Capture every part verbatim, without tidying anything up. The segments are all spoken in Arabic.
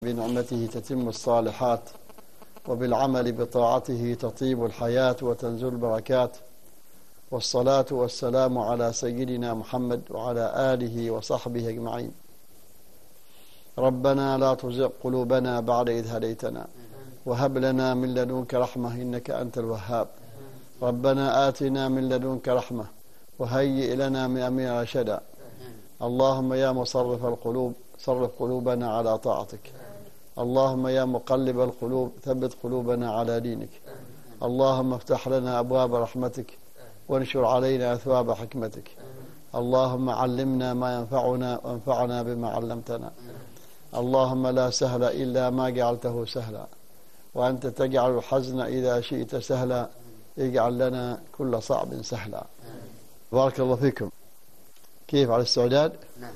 بنعمته تتم الصالحات، وبالعمل بطاعته تطيب الحياة وتنزل البركات، والصلاة والسلام على سيدنا محمد وعلى آله وصحبه أجمعين. ربنا لا تزغ قلوبنا بعد إذ هديتنا وهب لنا من لدنك رحمة إنك أنت الوهاب. ربنا آتنا من لدنك رحمة وهيئ لنا من أمرنا رشدا. اللهم يا مصرف القلوب صرف قلوبنا على طاعتك. اللهم يا مقلب القلوب ثبت قلوبنا على دينك. اللهم افتح لنا أبواب رحمتك وانشر علينا أثواب حكمتك. اللهم علمنا ما ينفعنا وانفعنا بما علمتنا. اللهم لا سهل إلا ما جعلته سهلا، وأنت تجعل الحزن إذا شئت سهلا. اجعل لنا كل صعب سهلا. بارك الله فيكم. كيف على الاستعداد؟ نعم.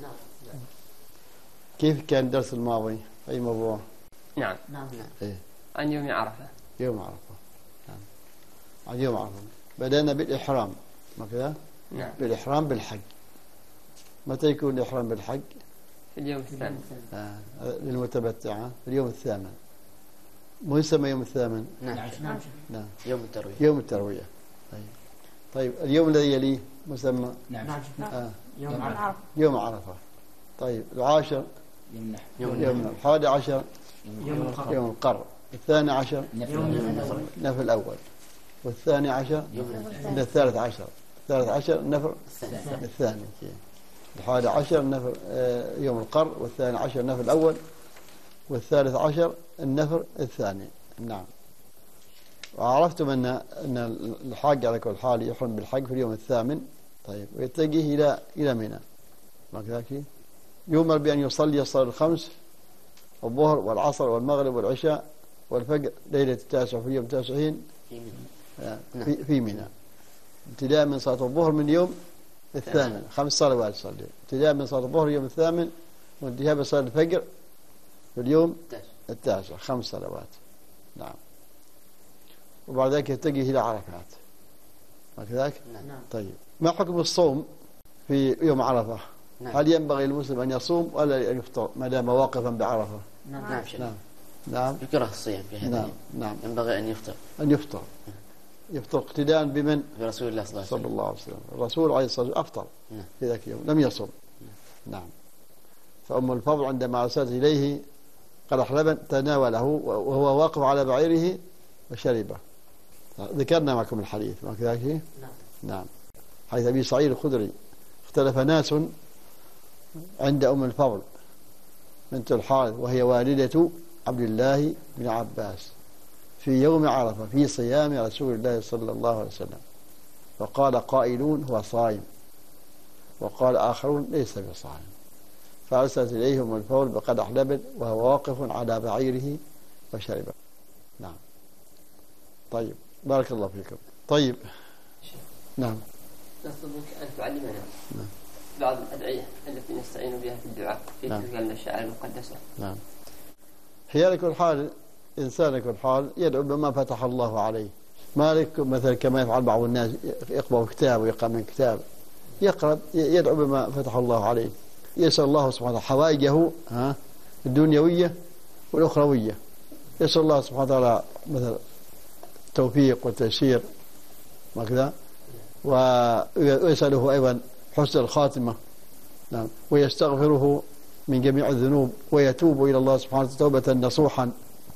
كيف كان الدرس الماضي؟ أي موضوع؟ نعم نعم إيه؟ عن يوم عرفة. يوم عرفة. نعم. عن يوم عرفة بدأنا بالإحرام، ما كذا؟ نعم. بالإحرام بالحج. متى يكون الإحرام بالحج؟ في اليوم الثامن. آه. للمتمتع في اليوم الثامن. مو يسمى يوم الثامن؟ نعم. نعم. نعم. يوم التروية. يوم التروية. طيب. طيب اليوم الذي يليه مسمى؟ نعم. آه. يوم عرفة. يوم عرفة. طيب العاشر؟ يوم النحر. يوم النحر. الحادي عشر؟ يوم القر. يوم القر. الثاني عشر؟ يوم النفر الأول. والثاني عشر؟ يوم الثالث عشر. الثالث عشر النفر الثاني. الحادي عشر النفر يوم القر، والثاني عشر النفر الأول، والثالث عشر النفر الثاني. نعم. وعرفتم أن أن الحاج على كل حال يحرم بالحج في اليوم الثامن. طيب ويتجه إلى إلى منى. ما كذلك؟ يؤمر بأن يصلي الصلاة الخمس، الظهر والعصر والمغرب والعشاء والفجر ليلة التاسع في اليوم التاسعين في في منى. ابتداء من صلاة الظهر من يوم الثامن، خمس صلوات يصلي. ابتداء من صلاة الظهر يوم الثامن، وانتهاء بصلاة الفجر في اليوم التاسع، خمس صلوات. نعم. وبعد ذلك يتجه إلى عرفات. ما كذلك؟ نعم. طيب ما حكم الصوم في يوم عرفة؟ نعم. هل ينبغي المسلم أن يصوم ولا أن يفطر ما دام واقفا بعرفة؟ نعم. نعم. نعم. نعم. يكره الصيام في هذا. نعم. نعم. ينبغي أن يفطر. أن يفطر. يفطر اقتداء بمن؟ برسول الله صلى الله عليه وسلم. صلى الله عليه وسلم. الرسول عليه الصلاة والسلام أفطر نعم. في ذاك اليوم، لم يصم. نعم. نعم. فأم الفضل عندما أرسلت إليه قدح لبن تناوله وهو واقف على بعيره وشربه. ذكرنا معكم الحديث، ما كذلك؟ نعم. نعم. حديث أبي سعيد الخدري: اختلف ناس عند أم الفضل بنت الحارث وهي والدة عبد الله بن عباس في يوم عرفة في صيام رسول الله صلى الله عليه وسلم، فقال قائلون هو صائم، وقال آخرون ليس بصائم، فأرسلت إليهم الفضل بقدح لبن وهو واقف على بعيره وشربه. نعم. طيب بارك الله فيكم. طيب نعم. نطلبك أن تعلمنا نعم. بعض الأدعية التي نستعين بها في الدعاء في نعم. تلك المشاعر المقدسة. نعم. هي على كل حال إنسان على كل حال يدعو بما فتح الله عليه. مالك مثلا كما يفعل بعض الناس يقرأ كتاب ويقرأ من كتاب، يقرأ يدعو بما فتح الله عليه، يسأل الله سبحانه وتعالى حوائجه ها الدنيوية والأخروية. يسأل الله سبحانه وتعالى مثلا التوفيق والتيسير وكذا، ويسأله أيضا حسن الخاتمة. نعم. ويستغفره من جميع الذنوب ويتوب إلى الله سبحانه وتعالى توبة نصوحا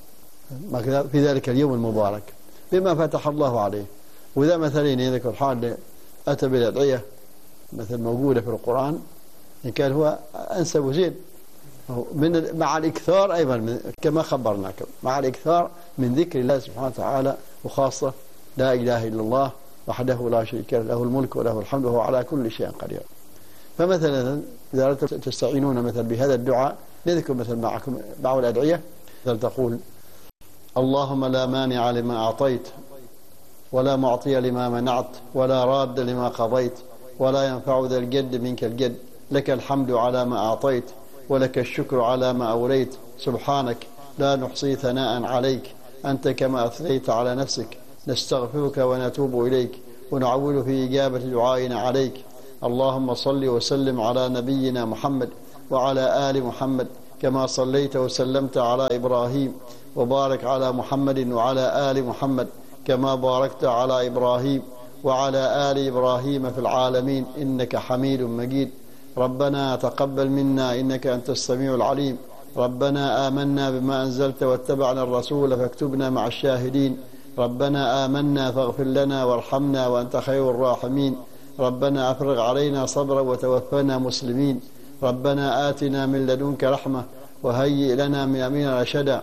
في ذلك اليوم المبارك بما فتح الله عليه. وإذا مثلين يذكر حال أتى بالأدعية مثل موجودة في القرآن إن كان هو أنسب وزيد من مع الإكثار أيضا من كما خبرناكم، مع الإكثار من ذكر الله سبحانه وتعالى، وخاصة لا إله إلا الله وحده لا شريك له، له الملك وله الحمد وهو على كل شيء قدير. فمثلا إذا تستعينون مثلا بهذا الدعاء نذكر مثلا معكم بعض الأدعية. مثلا تقول: اللهم لا مانع لما أعطيت ولا معطي لما منعت ولا راد لما قضيت ولا ينفع ذا الجد منك الجد، لك الحمد على ما أعطيت ولك الشكر على ما أوليت، سبحانك لا نحصي ثناء عليك أنت كما أثنيت على نفسك، نستغفرك ونتوب إليك ونعول في إجابة دعائنا عليك. اللهم صل وسلم على نبينا محمد وعلى آل محمد كما صليت وسلمت على إبراهيم، وبارك على محمد وعلى آل محمد كما باركت على إبراهيم وعلى آل إبراهيم في العالمين إنك حميد مجيد. ربنا تقبل منا إنك أنت السميع العليم. ربنا آمنا بما أنزلت واتبعنا الرسول فاكتبنا مع الشاهدين. ربنا آمنا فاغفر لنا وارحمنا وأنت خير الراحمين. ربنا أفرغ علينا صبرا وتوفنا مسلمين. ربنا آتنا من لدنك رحمة وهيئ لنا من أمرنا رشدا.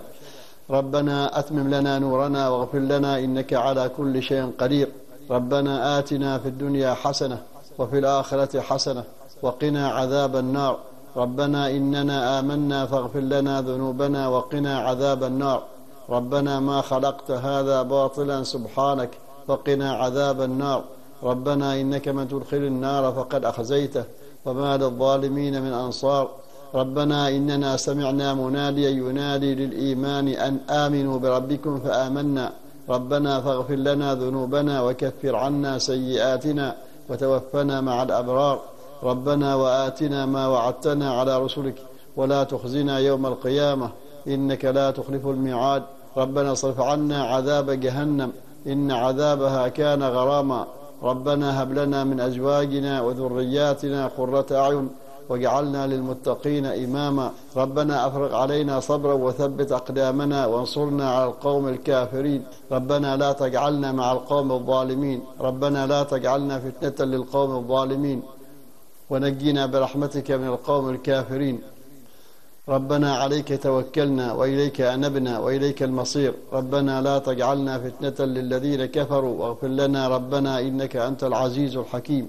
ربنا أتمم لنا نورنا واغفر لنا إنك على كل شيء قدير. ربنا آتنا في الدنيا حسنة وفي الآخرة حسنة وقنا عذاب النار. ربنا إننا آمنا فاغفر لنا ذنوبنا وقنا عذاب النار. ربنا ما خلقت هذا باطلا سبحانك وقنا عذاب النار. ربنا إنك من تدخل النار فقد أخزيته وما للظالمين من أنصار. ربنا إننا سمعنا مناديا ينادي للإيمان أن آمنوا بربكم فآمنا. ربنا فاغفر لنا ذنوبنا وكفر عنا سيئاتنا وتوفنا مع الأبرار. ربنا وآتنا ما وعدتنا على رسلك ولا تخزنا يوم القيامة إنك لا تخلف الميعاد. ربنا اصرف عنا عذاب جهنم إن عذابها كان غراما. ربنا هب لنا من أزواجنا وذرياتنا قرة أعين واجعلنا للمتقين إماما. ربنا أفرغ علينا صبرا وثبت أقدامنا وانصرنا على القوم الكافرين. ربنا لا تجعلنا مع القوم الظالمين. ربنا لا تجعلنا فتنة للقوم الظالمين ونجينا برحمتك من القوم الكافرين. ربنا عليك توكلنا وإليك أنبنا وإليك المصير. ربنا لا تجعلنا فتنة للذين كفروا واغفر لنا ربنا إنك أنت العزيز الحكيم.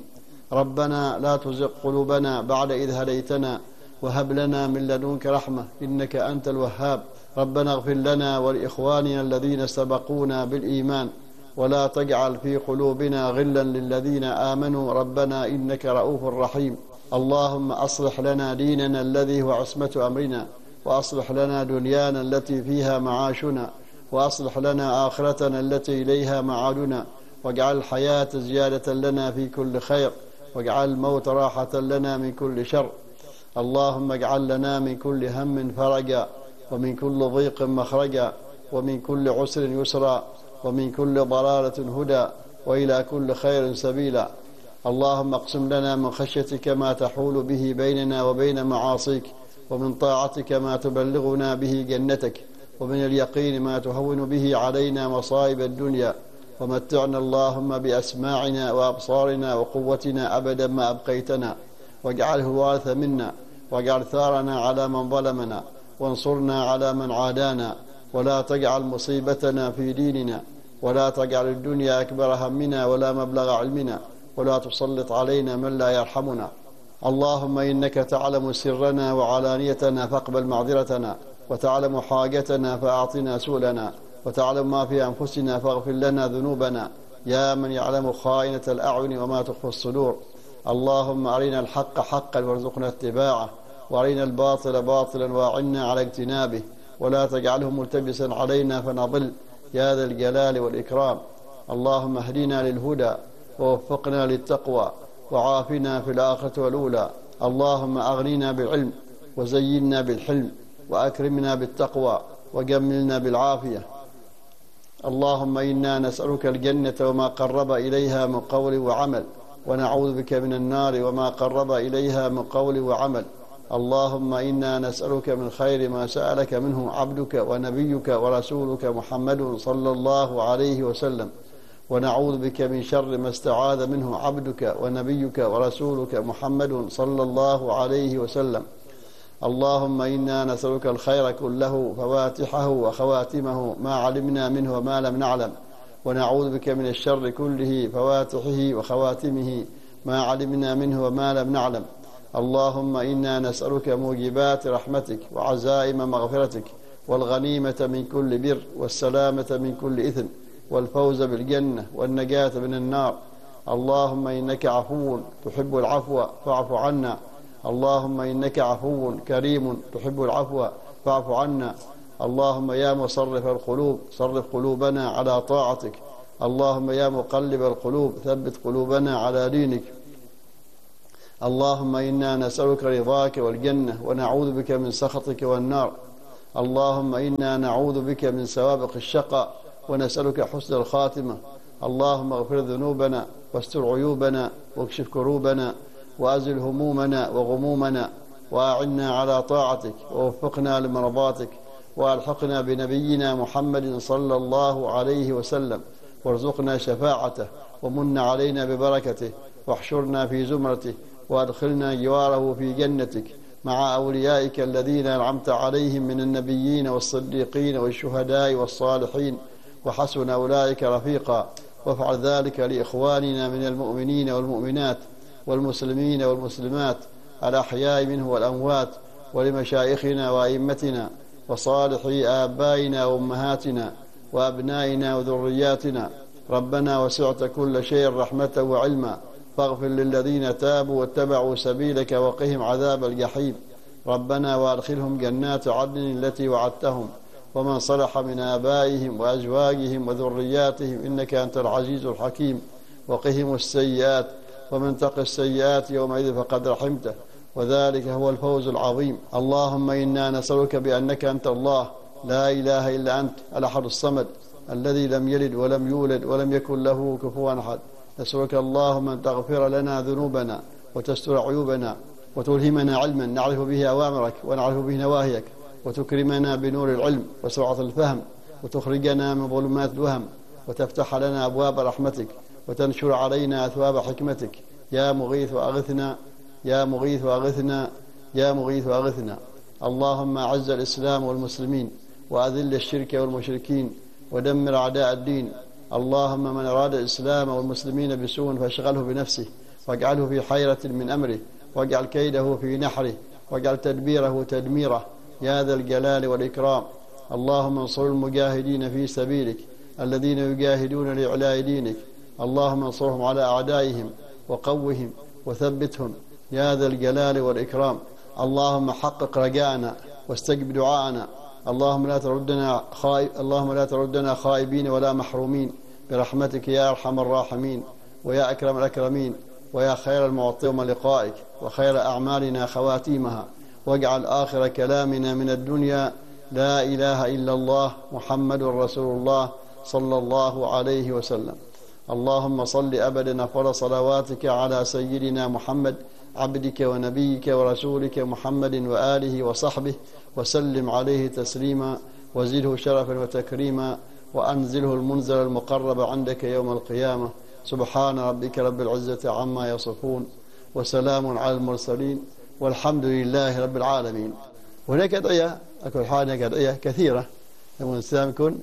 ربنا لا تزغ قلوبنا بعد إذ هديتنا وهب لنا من لدنك رحمة إنك أنت الوهاب. ربنا اغفر لنا ولإخواننا الذين سبقونا بالإيمان ولا تجعل في قلوبنا غلا للذين آمنوا ربنا إنك رؤوف رحيم. اللهم أصلح لنا ديننا الذي هو عصمة أمرنا وأصلح لنا دنيانا التي فيها معاشنا وأصلح لنا آخرتنا التي إليها معادنا واجعل الحياة زيادة لنا في كل خير واجعل الموت راحة لنا من كل شر. اللهم اجعل لنا من كل هم فرجا ومن كل ضيق مخرجا ومن كل عسر يسرا ومن كل ضلالة هدى وإلى كل خير سبيلا. اللهم اقسم لنا من خشيتك ما تحول به بيننا وبين معاصيك ومن طاعتك ما تبلغنا به جنتك ومن اليقين ما تهون به علينا مصائب الدنيا ومتعنا اللهم بأسماعنا وأبصارنا وقوتنا أبدا ما أبقيتنا واجعله الوارث منا واجعل ثارنا على من ظلمنا وانصرنا على من عادانا ولا تجعل مصيبتنا في ديننا ولا تجعل الدنيا أكبر همنا ولا مبلغ علمنا ولا تسلط علينا من لا يرحمنا. اللهم إنك تعلم سرنا وعلانيتنا فاقبل معذرتنا وتعلم حاجتنا فأعطنا سؤلنا وتعلم ما في أنفسنا فاغفر لنا ذنوبنا يا من يعلم خائنة الأعين وما تخفي الصدور. اللهم أرنا الحق حقا وارزقنا اتباعه وأرنا الباطل باطلا وأعنا على اجتنابه ولا تجعله ملتبسا علينا فنضل يا ذا الجلال والإكرام. اللهم اهدنا للهدى ووفقنا للتقوى وعافنا في الآخرة والأولى. اللهم أغننا بالعلم وزينا بالحلم وأكرمنا بالتقوى وجملنا بالعافية. اللهم إنا نسألك الجنة وما قرب إليها من قول وعمل ونعوذ بك من النار وما قرب إليها من قول وعمل. اللهم إنا نسألك من خير ما سألك منه عبدك ونبيك ورسولك محمد صلى الله عليه وسلم ونعوذ بك من شر ما استعاذ منه عبدك ونبيك ورسولك محمد صلى الله عليه وسلم. اللهم إنا نسألك الخير كله فواتحه وخواتمه ما علمنا منه وما لم نعلم ونعوذ بك من الشر كله فواتحه وخواتمه ما علمنا منه وما لم نعلم. اللهم إنا نسألك موجبات رحمتك وعزائم مغفرتك والغنيمة من كل بر والسلامة من كل إثم والفوز بالجنة والنجاة من النار. اللهم إنك عفو تحب العفو فاعف عنا. اللهم إنك عفو كريم تحب العفو فاعف عنا. اللهم يا مصرف القلوب صرف قلوبنا على طاعتك. اللهم يا مقلب القلوب ثبت قلوبنا على دينك. اللهم إنا نسألك رضاك والجنة ونعوذ بك من سخطك والنار. اللهم إنا نعوذ بك من سوابق الشقاء ونسألك حسن الخاتمة. اللهم اغفر ذنوبنا واستر عيوبنا واكشف كروبنا وأزل همومنا وغمومنا وأعنا على طاعتك ووفقنا لمرضاتك وألحقنا بنبينا محمد صلى الله عليه وسلم وارزقنا شفاعته ومن علينا ببركته واحشرنا في زمرته وأدخلنا جواره في جنتك مع أوليائك الذين أنعمت عليهم من النبيين والصديقين والشهداء والصالحين وحسن أولئك رفيقا. وافعل ذلك لإخواننا من المؤمنين والمؤمنات والمسلمين والمسلمات الأحياء منه والأموات ولمشايخنا وأئمتنا وصالحي آبائنا وأمهاتنا وأبنائنا وذرياتنا. ربنا وسعت كل شيء رحمة وعلما فاغفر للذين تابوا واتبعوا سبيلك وقهم عذاب الجحيم. ربنا وادخلهم جنات عدن التي وعدتهم ومن صلح من آبائهم وأزواجهم وذرياتهم إنك أنت العزيز الحكيم. وقهم السيئات ومن تق السيئات يومئذ فقد رحمته وذلك هو الفوز العظيم. اللهم إنا نسألك بأنك أنت الله لا إله إلا أنت الأحد الصمد الذي لم يلد ولم يولد ولم يكن له كفوا أحد. نسألك اللهم أن تغفر لنا ذنوبنا وتستر عيوبنا وتلهمنا علما نعرف به أوامرك ونعرف به نواهيك وتكرمنا بنور العلم وسرعة الفهم وتخرجنا من ظلمات الوهم وتفتح لنا أبواب رحمتك وتنشر علينا أثواب حكمتك. يا مغيث أغثنا يا مغيث أغثنا يا مغيث أغثنا. اللهم أعز الإسلام والمسلمين وأذل الشرك والمشركين ودمر أعداء الدين. اللهم من أراد الإسلام والمسلمين بسوء فاشغله بنفسه واجعله في حيرة من أمره واجعل كيده في نحره واجعل تدبيره تدميره يا ذا الجلال والإكرام. اللهم انصر المجاهدين في سبيلك الذين يجاهدون لإعلاء دينك. اللهم انصرهم على أعدائهم وقوهم وثبتهم يا ذا الجلال والإكرام. اللهم حقق رجاءنا واستجب دعاءنا. اللهم لا تردنا خائب اللهم لا تردنا خائبين ولا محرومين برحمتك يا أرحم الراحمين ويا أكرم الأكرمين ويا خير المعطي يوم لقائك وخير أعمالنا خواتيمها. واجعل آخر كلامنا من الدنيا لا إله إلا الله محمد رسول الله صلى الله عليه وسلم. اللهم صل أبدا أفضل صلواتك على سيدنا محمد عبدك ونبيك ورسولك محمد وآله وصحبه وسلم عليه تسليما وزده شرفا وتكريما وأنزله المنزل المقرب عندك يوم القيامة. سبحان ربك رب العزة عما يصفون وسلام على المرسلين والحمد لله رب العالمين. هناك أدعية أكل حال هناك أدعية كثيرة الإنسان يكون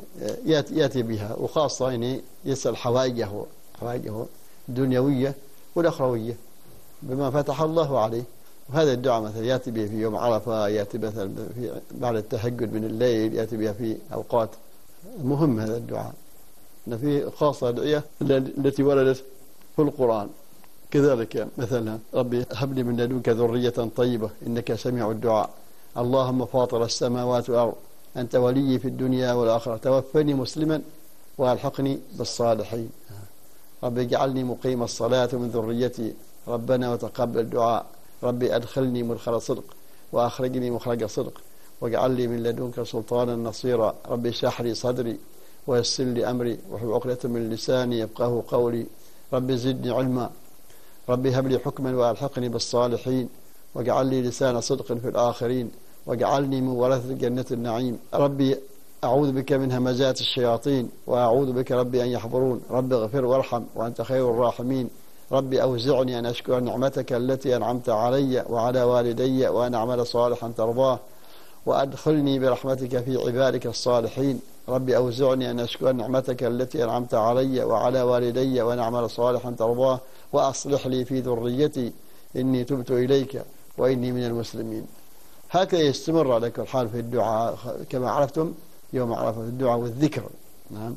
يأتي بها وخاصة يعني يسأل حوائجه حوائجه الدنيوية والأخروية بما فتح الله عليه. وهذا الدعاء مثلا يأتي به في يوم عرفة يأتي مثلا في بعد التهجد من الليل يأتي بها في أوقات مهم. هذا الدعاء إن في خاصة أدعية التي وردت في القرآن كذلك مثلا ربي هب لي من لدنك ذرية طيبة إنك سميع الدعاء. اللهم فاطر السماوات والأرض أنت ولي في الدنيا والآخرة توفني مسلما وألحقني بالصالحين. ربي اجعلني مقيم الصلاة من ذريتي ربنا وتقبل دعاء. ربي أدخلني مدخل صدق وأخرجني مخرج صدق واجعل لي من لدنك سلطانا نصيرا. ربي اشرح لي صدري ويسر لي أمري واحلل عقدة من لساني يفقهوا قولي. ربي زدني علما. ربي هب لي حكما وألحقني بالصالحين واجعل لي لسان صدق في الآخرين واجعلني من ورثة جنة النعيم. ربي أعوذ بك من همزات الشياطين وأعوذ بك ربي أن يحضرون. ربي اغفر وارحم وأنت خير الراحمين. ربي أوزعني أن أشكر نعمتك التي أنعمت علي وعلى والدي وأن أعمل صالحا ترضاه وأدخلني برحمتك في عبادك الصالحين. ربي أوزعني أن أشكر نعمتك التي أنعمت علي وعلى والدي وأن أعمل صالحا ترضاه وأصلح لي في ذريتي إني تبت إليك وإني من المسلمين. هكذا يستمر على كل حال في الدعاء كما عرفتم يوم عرفة في الدعاء والذكر. نعم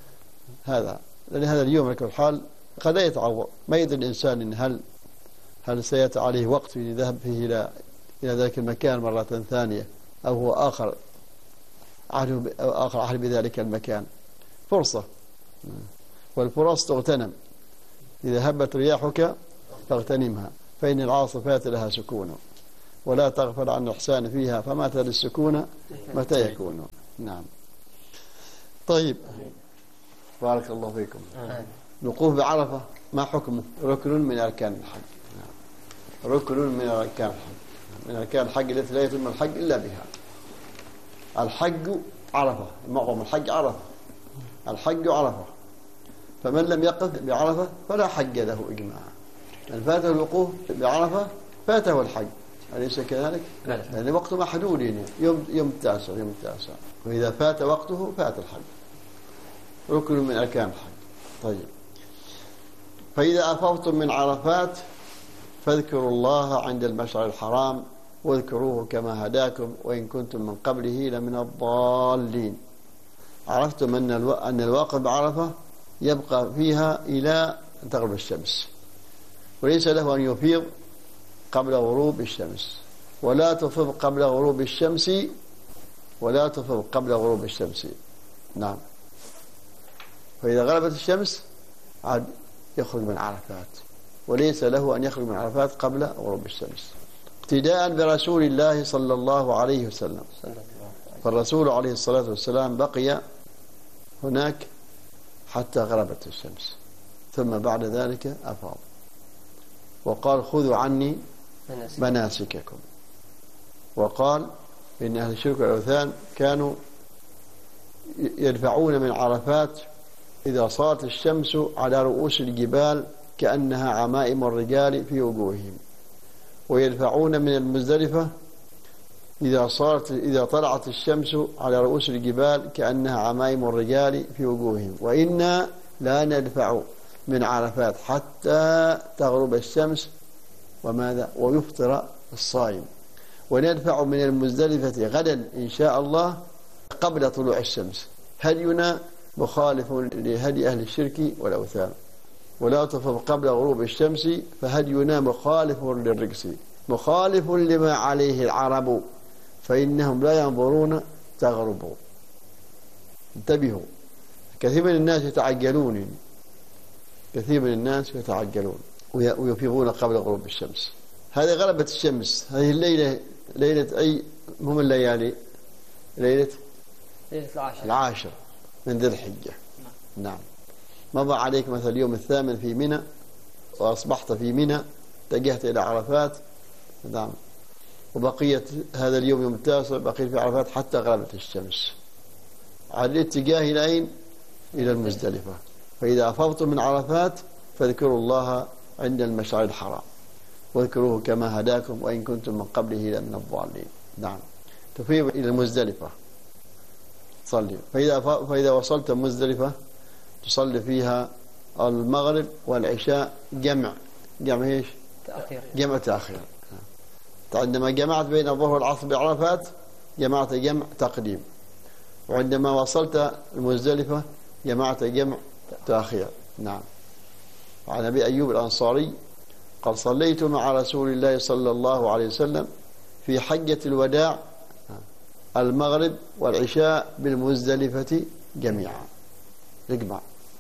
هذا لأن هذا اليوم على كل حال قد لا يتعوض. ما يدري الإنسان إن هل هل سيأتي عليه وقت يذهب فيه إلى إلى ذلك المكان مرة ثانية أو هو آخر عهد آخر عهد بذلك المكان. فرصة والفرص تغتنم. إذا هبت رياحك فاغتنمها فإن العاصفات لها سكون ولا تغفل عن الإحسان فيها فمات للسكون متى يكون. نعم. طيب، بارك الله فيكم. الوقوف بعرفة ما حكمه؟ ركن من أركان الحج. نعم. ركن من أركان الحج، من أركان الحج التي لا يتم الحج إلا بها. الحج عرفة، معظم الحج عرفة، الحج عرفة، فمن لم يقف بعرفة فلا حج له إجماعا. من فاته الوقوف بعرفة فاته الحج، أليس كذلك؟ لأن يعني وقته محدود، يوم يوم التاسع يوم التاسع، وإذا فات وقته فات الحج، ركن من أركان الحج. طيب، فإذا أفضتم من عرفات فاذكروا الله عند المشعر الحرام واذكروه كما هداكم وإن كنتم من قبله لمن الضالين. عرفتم أن الو... أن الواقف بعرفة يبقى فيها إلى أن تغرب الشمس، وليس له أن يفيض قبل غروب الشمس، ولا تفض قبل غروب الشمس، ولا تفض قبل غروب الشمس. نعم. فإذا غربت الشمس عاد يخرج من عرفات، وليس له أن يخرج من عرفات قبل غروب الشمس، اقتداء برسول الله صلى الله عليه وسلم. فالرسول عليه الصلاة والسلام بقي هناك حتى غربت الشمس، ثم بعد ذلك أفاض وقال خذوا عني مناسككم. وقال إن أهل الشرك والأوثان كانوا يدفعون من عرفات إذا صارت الشمس على رؤوس الجبال كأنها عمائم الرجال في وجوههم، ويدفعون من المزدلفة إذا صارت إذا طلعت الشمس على رؤوس الجبال كأنها عمائم الرجال في وجوههم، وإنا لا ندفع من عرفات حتى تغرب الشمس وماذا ويفطر الصائم، وندفع من المزدلفة غدا إن شاء الله قبل طلوع الشمس. هدينا مخالف لهدي أهل الشرك والأوثان. ولا تفض قبل غروب الشمس فهدينا مخالف للرجس مخالف لما عليه العرب فإنهم لا ينظرون تغرب. انتبهوا، كثير من الناس يتعجلون كثير من الناس يتعجلون ويفيضون قبل غروب الشمس. هذه غربت الشمس، هذه الليلة ليلة أي هم الليالي؟ ليلة ليلة العاشر العاشر من ذي الحجة. نعم. مضى عليك مثل اليوم الثامن في منى وأصبحت في منى، اتجهت إلى عرفات. نعم. وبقيت هذا اليوم يوم التاسع بقيت في عرفات حتى غربت الشمس، على الاتجاه إلى أين؟ إلى المزدلفة. فإذا أفضتم من عرفات فاذكروا الله عند المشعر الحرام واذكروه كما هداكم وإن كنتم من قبله لمن الضالين. نعم. تفيض إلى المزدلفة تصلي. فإذا فإذا وصلت مزدلفة تصلي فيها المغرب والعشاء جمع جمع ايش؟ تأخير. جمع تأخير. عندما جمعت بين الظهر والعصر بعرفات جمعت جمع تقديم، وعندما وصلت المزدلفة جمعت جمع تأخير. نعم. عن أبي أيوب الأنصاري قال صليت مع رسول الله صلى الله عليه وسلم في حجة الوداع المغرب والعشاء بالمزدلفة جميعا. يجمع.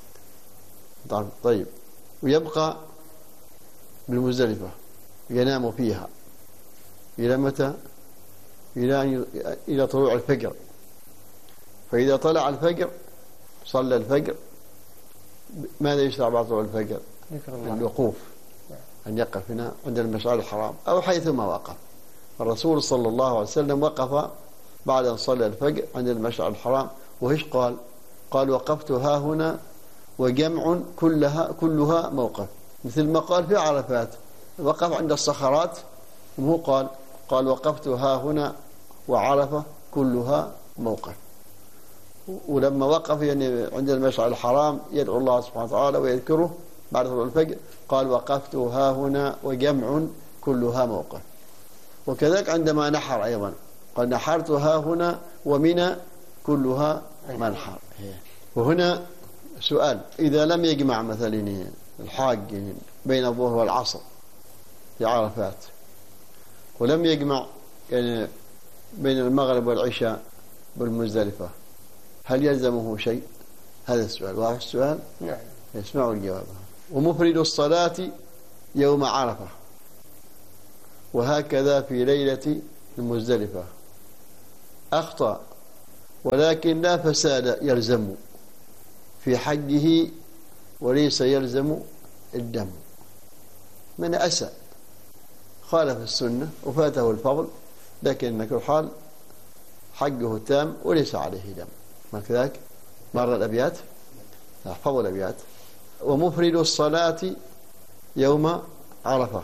طيب. ويبقى بالمزدلفة ينام فيها إلى متى؟ إلى إلى طلوع الفجر. فإذا طلع الفجر صلى الفجر. ماذا يشرع بعد طلوع الفجر؟ الوقوف، أن يقف هنا عند المشعر الحرام أو حيثما وقف. الرسول صلى الله عليه وسلم وقف بعد أن صلى الفجر عند المشعر الحرام، وإيش قال؟ قال وقفت ها هنا وجمع كلها كلها موقف، مثل ما قال في عرفات وقف عند الصخرات. وهو قال قال وقفت ها هنا وعرفة كلها موقف. ولما وقف يعني عند المشعر الحرام يدعو الله سبحانه وتعالى ويذكره بعد طلوع الفجر قال وقفت ها هنا وجمع كلها موقف. وكذلك عندما نحر أيضا قال نحرت ها هنا ومنى كلها منحر. وهنا سؤال، إذا لم يجمع مثلا الحاج بين الظهر والعصر في عرفات ولم يجمع يعني بين المغرب والعشاء بالمزدلفة هل يلزمه شيء؟ هذا السؤال. واضح السؤال؟ نعم. يسمعوا الجواب. ومفرد الصلاة يوم عرفة وهكذا في ليلة المزدلفة أخطأ ولكن لا فساد يلزم في حجه وليس يلزم الدم. من أسى خالف السنة وفاته الفضل، لكن كل حال حجه تام وليس عليه دم. ما كذلك مر الأبيات، احفظوا الأبيات. ومفرد الصلاة يوم عرفة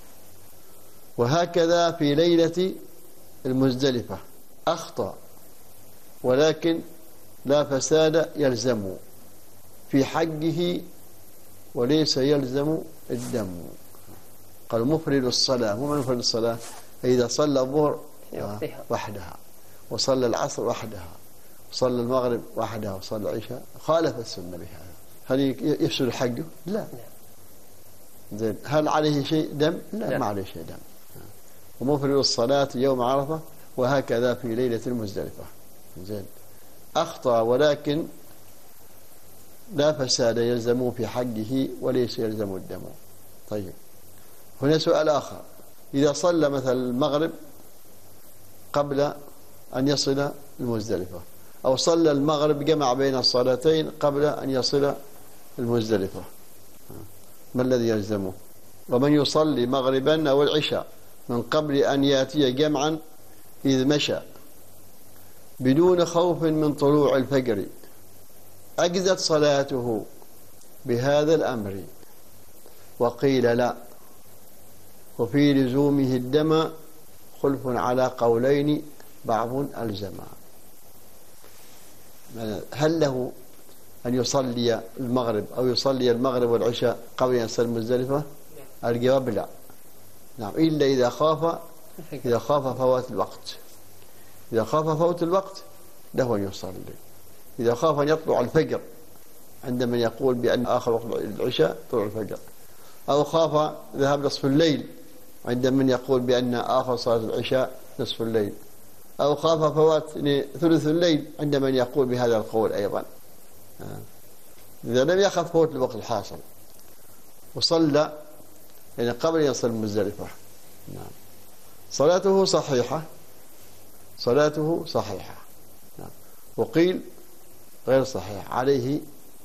وهكذا في ليلة المزدلفة أخطأ ولكن لا فساد يلزم في حجه وليس يلزم الدم. قال مفرد الصلاة. مو مفرد الصلاة إذا صلى الظهر وحدها وصلى العصر وحدها وصلى المغرب وحدها وصلى العشاء خالف السنة بهذا، هل يفسد حجه؟ لا. زين، هل عليه شيء دم؟ لا, لا. ما عليه شيء دم. ومفرد الصلاة يوم عرفة وهكذا في ليلة المزدلفة. زين، أخطأ ولكن لا فساد يلزم في حجه وليس يلزم الدم. طيب، هنا سؤال آخر. إذا صلى مثل المغرب قبل أن يصل المزدلفة، أو صلى المغرب جمع بين الصلاتين قبل أن يصل المزدلفة، ما الذي يلزمه؟ ومن يصلي مغربا أو العشاء من قبل أن يأتي جمعا إذ مشى بدون خوف من طلوع الفجر أجزت صلاته بهذا الأمر. وقيل لا، وفي لزومه الدم خلف على قولين بعض الجماعة. هل له أن يصلي المغرب أو يصلي المغرب والعشاء قبل أن يصل المزدلفة؟ الجواب لا. نعم، إلا إذا خاف إذا خاف فوات الوقت. إذا خاف فوت الوقت له أن يصلي. إذا خاف أن يطلع الفجر عند من يقول بأن آخر وقت العشاء طلع الفجر، أو خاف ذهاب نصف الليل عند من يقول بأن آخر صلاة العشاء نصف الليل، أو خاف فوات ثلث الليل عند من يقول بهذا القول أيضا. إذا لم يخف فوت الوقت الحاصل وصلى يعني قبل يصل المزدلفة، نعم، صلاته صحيحة، صلاته صحيحة. نعم. وقيل غير صحيح، عليه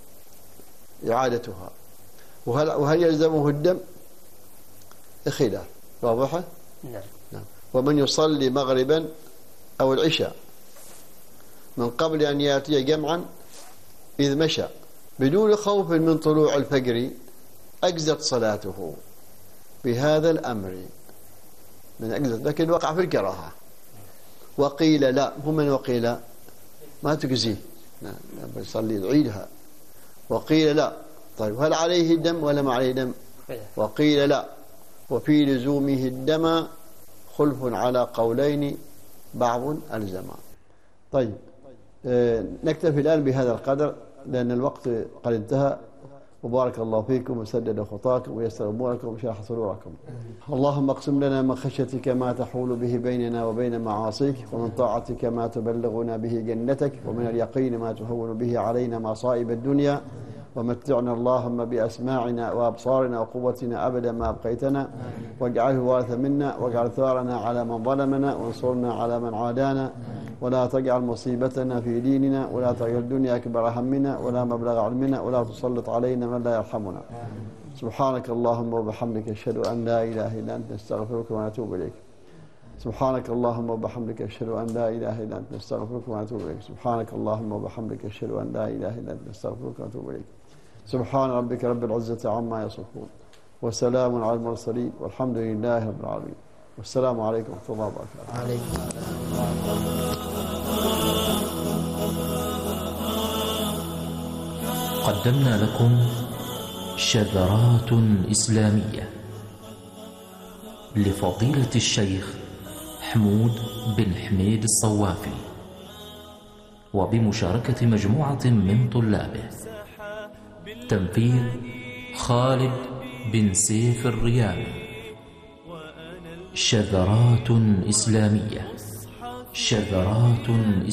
إعادتها. وهل, وهل يلزمه الدم؟ خلاف. واضحة؟ نعم. نعم. ومن يصلي مغربا أو العشاء من قبل أن يأتي جمعا إذ مشى بدون خوف من طلوع الفجر أجزت صلاته بهذا الأمر. من أجزت، لكن وقع في الكراهة. وقيل لا، هم من وقيل ما تجزيه، يصلي العيدها. وقيل لا. طيب، هل عليه دم ولا ما عليه دم؟ وقيل لا، وفي لزومه الدم خلف على قولين بعض الجماعة. طيب، آه نكتفي الآن بهذا القدر لأن الوقت قد انتهى. وبارك الله فيكم وسدد خطاكم ويسر أموركم وشرح صدوركم. اللهم اقسم لنا من خشيتك ما تحول به بيننا وبين معاصيك، ومن طاعتك ما تبلغنا به جنتك، ومن اليقين ما تهون به علينا مصائب الدنيا، ومتعنا اللهم بأسماعنا وأبصارنا وقوتنا أبدا ما أبقيتنا، واجعله وارث منا، واجعل ثارنا على من ظلمنا، وانصرنا على من عادانا، ولا تجعل مصيبتنا في ديننا، ولا تجعل الدنيا أكبر همنا ولا مبلغ علمنا، ولا تسلط علينا من لا يرحمنا. سبحانك اللهم وبحمدك أشهد أن لا إله إلا أنت نستغفرك ونتوب إليك. سبحانك اللهم وبحمدك أشهد أن لا إله إلا أنت نستغفرك ونتوب إليك. سبحانك اللهم وبحمدك أشهد أن لا إله إلا أنت نستغفرك ونتوب إليك. سبحان ربك رب العزة عما يصفون وسلام على المرسلين والحمد لله رب العالمين. والسلام عليكم ورحمة الله وبركاته. عليكم. قدمنا لكم شذرات إسلامية لفضيلة الشيخ حمود بن حميد الصوافي، وبمشاركة مجموعة من طلابه. تنفيذ خالد بن سيف الريامي. شذرات إسلامية. شذرات إسلامية.